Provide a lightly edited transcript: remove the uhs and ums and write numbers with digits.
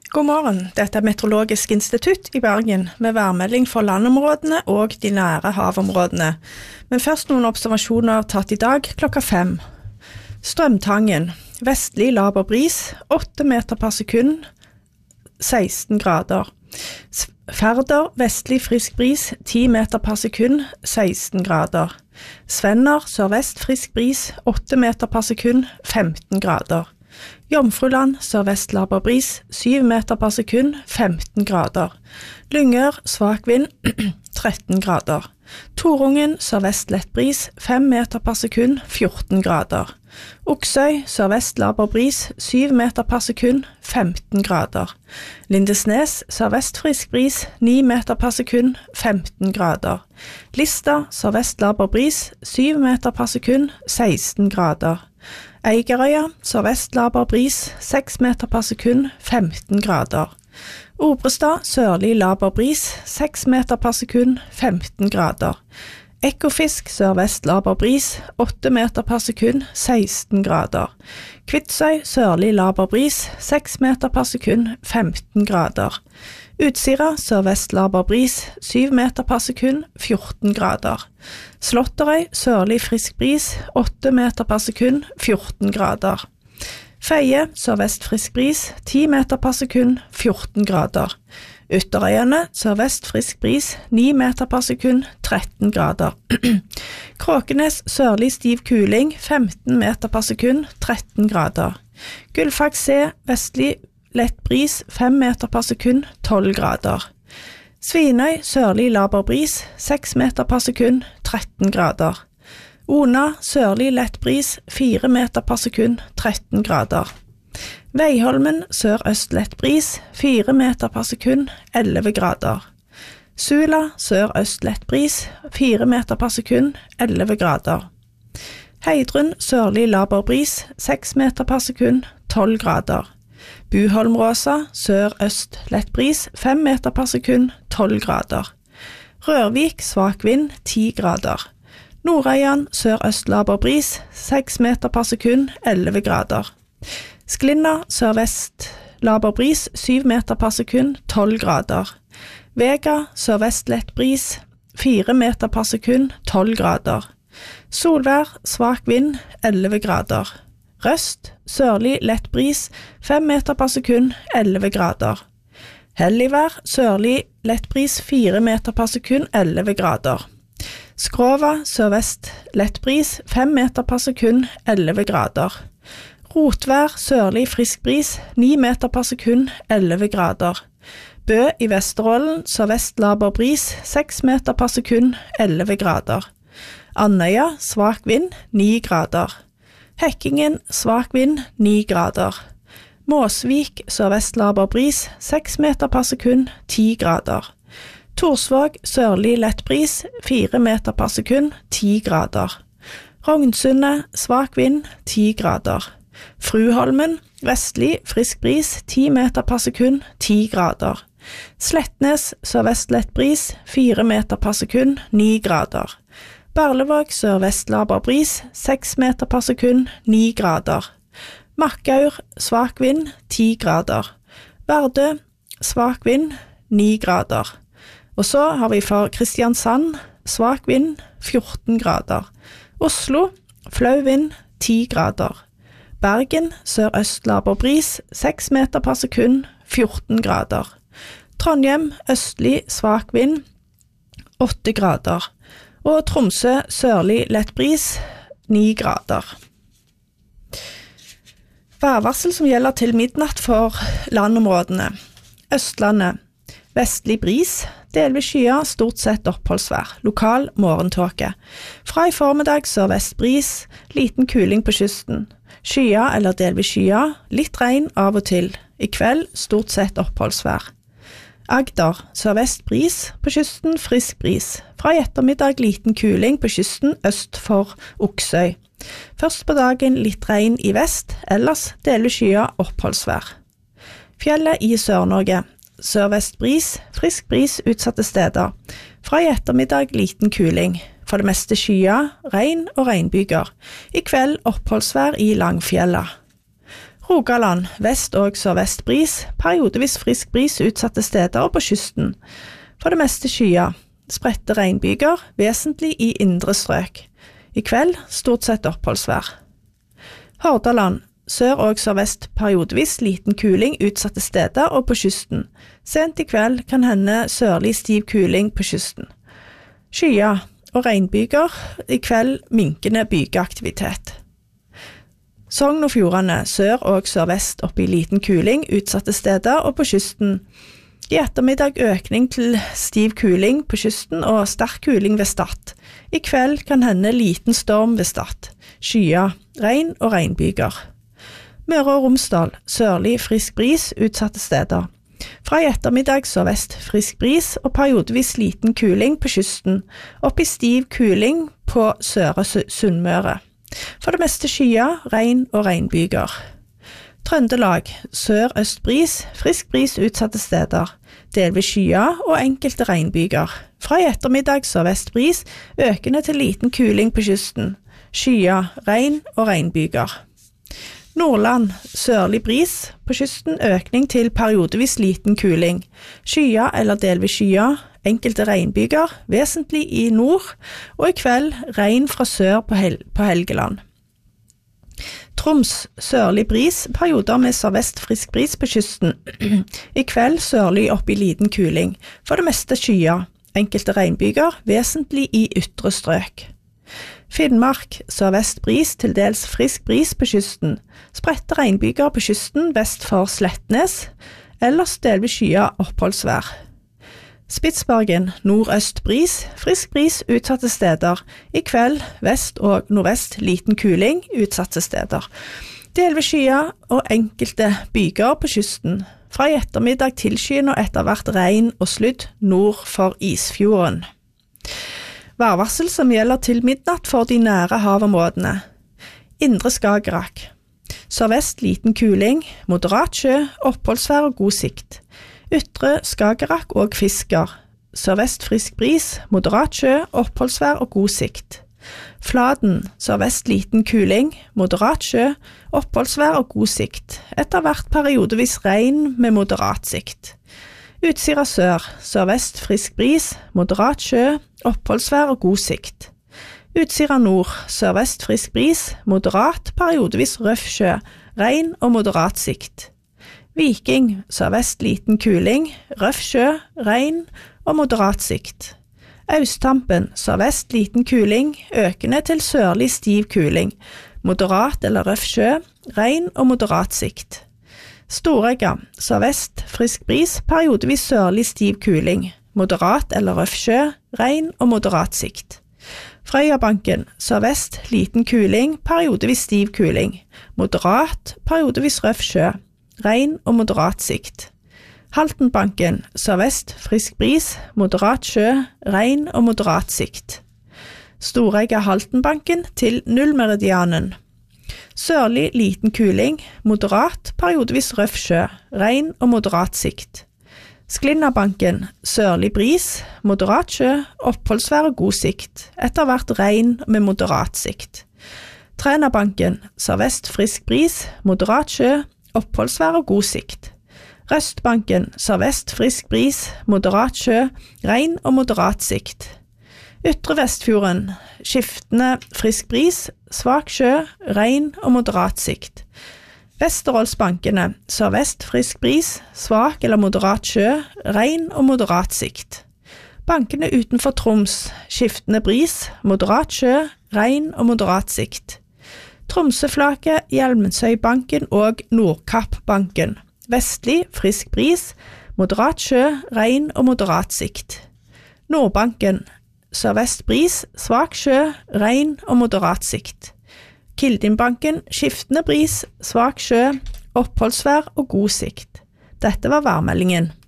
God morgen, dette Meteorologisk institutt i Bergen med værmelding for landområdene og de nære havområdene. Men først noen observasjoner tatt i dag klokka 5. Strømtangen, vestlig laber bris, 8 meter per sekund, 16 grader. Færder, vestlig frisk bris, 10 meter per sekund, 16 grader. Svenner, sørvest frisk bris, 8 meter per sekund, 15 grader. Jomfruland, sørvest laber bris, 7 meter per sekund, 15 grader. Lyngør, svak vind, 13 grader. Torungen, sørvest lett bris, 5 meter per sekund, 14 grader. Oksøy, sørvest laber bris, 7 meter per sekund, 15 grader. Lindesnes, sørvest frisk bris, 9 meter per sekund, 15 grader. Lista, sørvest laber bris, 7 meter per sekund, 16 grader. Eigerøya, sørvest laber bris, 6 meter per sekund, 15 grader. Obrestad, sørlig laber bris, 6 meter per sekund, 15 grader. Ekofisk, sørvest laber bris, 8 meter per sekund, 16 grader. Kvitsøy, sørlig laber bris, 6 meter per sekund, 15 grader. Utsira, sørvest laber bris, 7 meter per sekund, 14 grader. Slåtterøy, sørlig frisk bris, 8 meter per sekund, 14 grader. Feie, sørvest frisk bris, 10 meter per sekund, 14 grader. Ytterøyene, sørvest frisk bris, 9 meter per sekund, 13 grader. Kråkenes, sørlig stiv kuling, 15 meter per sekund, 13 grader. Gullfaks C, vestlig lett bris, 5 meter per sekund, 12 grader. Svinøy, sørlig laber bris, 6 meter per sekund, 13 grader. Ona, sørlig lett bris, 4 meter per sekund, 13 grader. Veiholmen, sørøst lett bris, 4 meter per sekund, 11 grader. Sula, sørøst lett bris, 4 meter per sekund, 11 grader. Heidrun, sørlig laber bris, 6 meter per sekund, 12 grader. Buholmråsa, sørøst lett bris, 5 meter per sekund, 12 grader. Rørvik, svak vind, 10 grader. Nordøyan, sørøst laber bris, 6 meter per sekund, 11 grader. Sklinna, sørvest laber bris, 7 meter per sekund, 12 grader. Vega, sørvest lett bris, 4 meter per sekund, 12 grader. Solvær, svak vind, 11 grader. Røst, sørlig lett bris, 5 meter per sekund, 11 grader. Helligvær, sørlig lett bris, 4 meter per sekund, 11 grader. Skrova, sørvest lett bris, 5 meter per sekund, 11 grader. Rotvær, sørlig frisk bris, 9 meter per sekund, 11 grader. Bø i Vesterålen, sørvest laber bris, 6 meter per sekund, 11 grader. Andøya, svak vind, 9 grader. Hekkingen, svak vind, 9 grader. Måsvik, sørvest laber bris, 6 meter per sekund, 10 grader. Torsvåg, sørlig lett bris, 4 meter per sekund, 10 grader. Rognsundet, svak vind, 10 grader. Fruholmen, vestlig, frisk bris, 10 meter per sekund, 10 grader. Slettnes, sørvest lett bris, 4 meter per sekund, 9 grader. Barlevåg, sørvest laber bris, 6 meter per sekund, 9 grader. Makkaur, svak vind, 10 grader. Vardø, svak vind, 9 grader. Og så har vi for Kristiansand, svak vind, 14 grader. Oslo, flau vind, 10 grader. Bergen, sørøst laber bris, 6 meter per sekund, 14 grader. Trondheim, østlig, svak vind, 8 grader. Og Tromsø, sørlig lett bris, 9 grader. Værvarsel som gjelder til midnatt for landområdene. Østlandet, vestlig bris, delvis skyer, stort sett oppholdsvær, lokal morgentåke. Fra i formiddag sørvest bris, liten kuling på kysten. Skyer eller delvis skyer, litt regn av og til. I kveld stort sett oppholdsvær. Agder, sørvest bris, på kysten frisk bris. Fra i ettermiddag liten kuling på kysten øst for Oksøy. Først på dagen litt regn i vest, ellers delvis skyer oppholdsvær. Fjellet i Sør-Norge. Sørvest bris, frisk bris utsatte steder. Fra i ettermiddag liten kuling. For det meste skyer, regn og regnbyger. I kveld oppholdsvær i Langfjellet. Rogaland, vest og sørvest bris, periodevis frisk bris utsatte steder og på kysten. For det meste skyer, spredte regnbyger, vesentlig i indre strøk. I kveld stort sett oppholdsvær. Hordaland, sør og sørvest periodevis liten kuling utsatte steder og på kysten. Sent i kveld kan hende sørlig stiv kuling på kysten. Skyer og regnbyger, i kveld minkende bygeaktivitet. Sogn og Fjordane, sør og sørvest oppe i liten kuling utsatte steder og på kysten. I ettermiddag økning til stiv kuling på kysten og sterk kuling ved Stad. I kveld kan hende liten storm ved Stad. Skyer, regn og regnbyger. Møre og Romsdal, sørlig frisk bris utsatte steder. Fra i ettermiddag sørvest frisk bris og periodevis liten kuling på kysten. Opp i stiv kuling på Søre Sunnmøre. For det meste skyer, regn og regnbyger. Trøndelag, sør-øst bris, frisk bris utsatte steder. Delvis skyer og enkelte regnbyger. Fra i ettermiddag sørvest bris, økende til liten kuling på kysten. Skyer, regn og regnbyger. Nordland, sørlig bris, på kysten økning til periodevis liten kuling. Skyer eller delvis skyer, enkelte regnbyger, vesentlig i nord, og i kveld regn fra sør på Helgeland. Troms, sørlig bris, perioder med sørvest frisk bris på kysten. I kveld sørlig opp i liten kuling, for det meste skyer, enkelte regnbyger, vesentlig i ytre strøk. Finnmark, sørvest bris, til dels frisk bris på kysten. Spredte regnbyger på kysten vest for Slettnes, ellers delvis skyer oppholdsvær. Spitsbergen, nordøst bris, frisk bris utsatte steder. I kveld vest og nordvest liten kuling utsatte steder. Delvis skyer og enkelte byger på kysten. Fra i ettermiddag tilskyende og etter hvert regn og sludd nord for Isfjorden. Værvarsel som gjelder til midnatt for de nære havområdene. Indre Skagerrak. Sørvest liten kuling, moderat sjø, oppholdsvær og god sikt. Ytre Skagerrak og Fisker. Sørvest frisk bris, moderat sjø, oppholdsvær og god sikt. Fladen, sørvest liten kuling, moderat sjø, oppholdsvær og god sikt. Etter hvert periodevis regn med moderat sikt. Utsira sør, sørvest frisk bris, moderat sjø, oppholdsvær og god sikt. Utsira nord, sørvest frisk bris, moderat, periodevis røff sjø, regn og moderat sikt. Viking, sørvest liten kuling, røff sjø, regn og moderat sikt. Austtampen, sørvest liten kuling, økende til sørlig stiv kuling, moderat eller røff sjø, regn og moderat sikt. Storegga, sørvest frisk bris, periodevis sørlig stiv kuling, moderat eller røff sjø, regn og moderat sikt. Frøyabanken, sørvest liten kuling, periodevis stiv kuling, moderat, periodevis røff sjø, regn og moderat sikt. Haltenbanken, sørvest frisk bris, moderat sjø, regn og moderat sikt. Storegga Haltenbanken til nullmeridianen. Sørlig liten kuling, moderat, periodevis røff sjø, regn og moderat sikt. Sklinnabanken, sørlig bris, moderat sjø, oppholdsvær og god sikt, etter hvert regn med moderat sikt. Trænabanken, sørvest frisk bris, moderat sjø, oppholdsvær og god sikt. Røstbanken, sørvest frisk bris, moderat sjø, regn og moderat sikt. Ytre Vestfjorden, skiftende frisk bris, svak sjø, regn og moderat sikt. Vesterålsbankene, sørvest frisk bris, svak eller moderat sjø, regn og moderat sikt. Bankene utenfor Troms, skiftende bris, moderat sjø, regn og moderat sikt. Tromsøflaket, Hjelmensøybanken og Nordkappbanken, vestlig frisk bris, moderat sjø, regn og moderat sikt. Nordbanken, sørvest bris, svak sjø, regn og moderat sikt. Kildinbanken, skiftende bris, svak sjø, oppholdsvær og god sikt. Dette var værmeldingen.